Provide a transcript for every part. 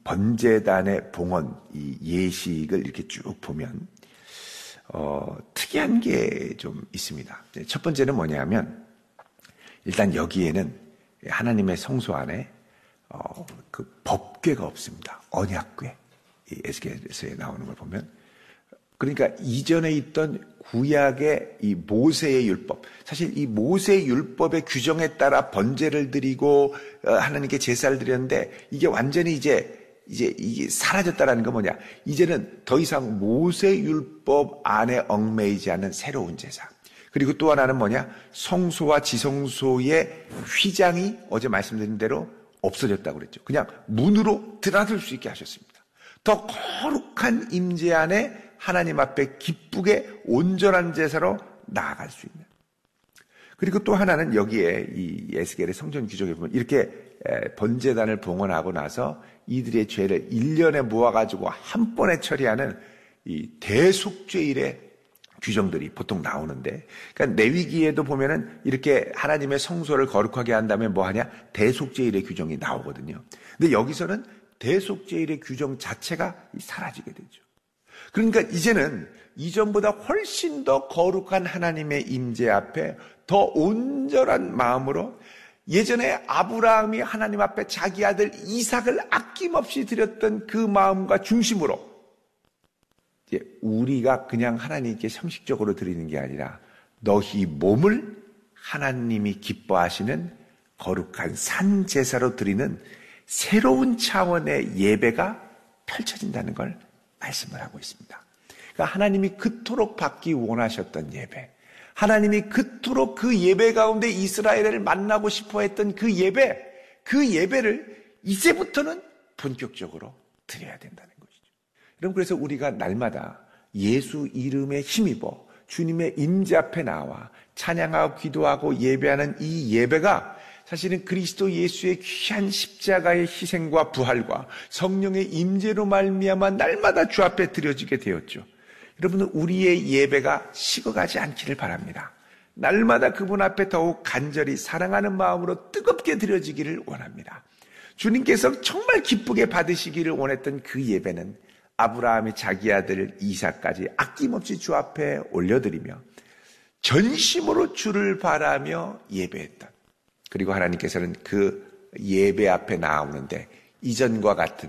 번제단의 봉헌, 이 예식을 이렇게 쭉 보면, 특이한 게 좀 있습니다. 첫 번째는 뭐냐면, 일단 여기에는 하나님의 성소 안에, 그 법궤가 없습니다. 언약궤. 이 에스겔에서 나오는 걸 보면. 그러니까 이전에 있던 구약의 이 모세의 율법, 사실 이 모세의 율법의 규정에 따라 번제를 드리고 하나님께 제사를 드렸는데 이게 완전히 이제 이게 사라졌다라는 건 뭐냐? 이제는 더 이상 모세 율법 안에 얽매이지 않는 새로운 제사. 그리고 또 하나는 뭐냐? 성소와 지성소의 휘장이 어제 말씀드린 대로 없어졌다고 그랬죠. 그냥 문으로 드나들 수 있게 하셨습니다. 더 거룩한 임재 안에 하나님 앞에 기쁘게 온전한 제사로 나아갈 수 있는. 그리고 또 하나는 여기에 이 에스겔의 성전 규정에 보면 이렇게 번제단을 봉헌하고 나서 이들의 죄를 1년에 모아가지고 한 번에 처리하는 이 대속죄일의 규정들이 보통 나오는데, 그러니까 레위기에도 보면은 이렇게 하나님의 성소를 거룩하게 한 다음에 뭐 하냐? 대속죄일의 규정이 나오거든요. 근데 여기서는 대속죄일의 규정 자체가 사라지게 되죠. 그러니까 이제는 이전보다 훨씬 더 거룩한 하나님의 임재 앞에 더 온전한 마음으로 예전에 아브라함이 하나님 앞에 자기 아들 이삭을 아낌없이 드렸던 그 마음과 중심으로 이제 우리가 그냥 하나님께 형식적으로 드리는 게 아니라 너희 몸을 하나님이 기뻐하시는 거룩한 산 제사로 드리는 새로운 차원의 예배가 펼쳐진다는 걸 말씀을 하고 있습니다. 그러니까 하나님이 그토록 받기 원하셨던 예배, 하나님이 그토록 그 예배 가운데 이스라엘을 만나고 싶어 했던 그 예배를 이제부터는 본격적으로 드려야 된다는 것이죠. 여러분, 그래서 우리가 날마다 예수 이름에 힘입어 주님의 임재 앞에 나와 찬양하고 기도하고 예배하는 이 예배가 사실은 그리스도 예수의 귀한 십자가의 희생과 부활과 성령의 임재로 말미암아 날마다 주 앞에 드려지게 되었죠. 여러분은 우리의 예배가 식어가지 않기를 바랍니다. 날마다 그분 앞에 더욱 간절히 사랑하는 마음으로 뜨겁게 드려지기를 원합니다. 주님께서 정말 기쁘게 받으시기를 원했던 그 예배는 아브라함이 자기 아들 이삭까지 아낌없이 주 앞에 올려드리며 전심으로 주를 바라며 예배했던, 그리고 하나님께서는 그 예배 앞에 나오는데 이전과 같은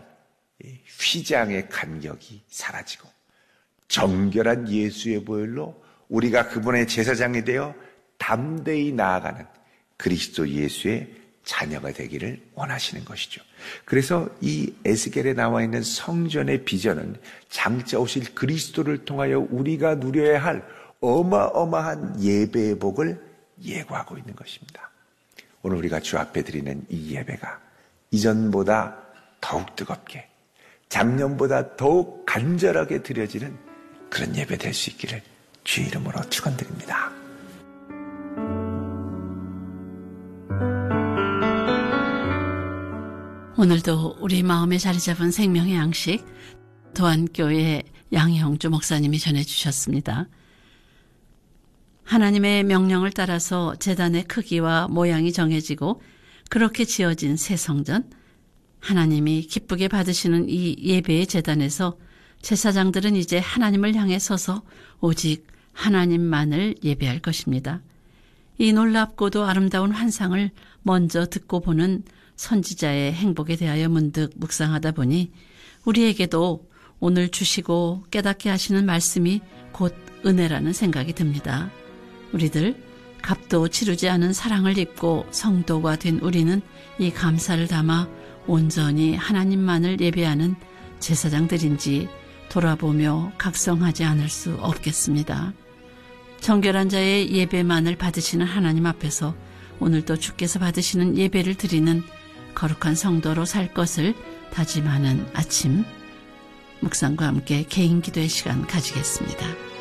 휘장의 간격이 사라지고 정결한 예수의 보혈로 우리가 그분의 제사장이 되어 담대히 나아가는 그리스도 예수의 자녀가 되기를 원하시는 것이죠. 그래서 이 에스겔에 나와 있는 성전의 비전은 장차 오실 그리스도를 통하여 우리가 누려야 할 어마어마한 예배의 복을 예고하고 있는 것입니다. 오늘 우리가 주 앞에 드리는 이 예배가 이전보다 더욱 뜨겁게, 작년보다 더욱 간절하게 드려지는 그런 예배 될 수 있기를 주 이름으로 축원드립니다. 오늘도 우리 마음에 자리 잡은 생명의 양식 도안교회 양형주 목사님이 전해주셨습니다. 하나님의 명령을 따라서 제단의 크기와 모양이 정해지고 그렇게 지어진 새 성전, 하나님이 기쁘게 받으시는 이 예배의 제단에서 제사장들은 이제 하나님을 향해 서서 오직 하나님만을 예배할 것입니다. 이 놀랍고도 아름다운 환상을 먼저 듣고 보는 선지자의 행복에 대하여 문득 묵상하다 보니 우리에게도 오늘 주시고 깨닫게 하시는 말씀이 곧 은혜라는 생각이 듭니다. 우리들 값도 치르지 않은 사랑을 입고 성도가 된 우리는 이 감사를 담아 온전히 하나님만을 예배하는 제사장들인지 돌아보며 각성하지 않을 수 없겠습니다. 정결한 자의 예배만을 받으시는 하나님 앞에서 오늘도 주께서 받으시는 예배를 드리는 거룩한 성도로 살 것을 다짐하는 아침, 묵상과 함께 개인 기도의 시간 가지겠습니다.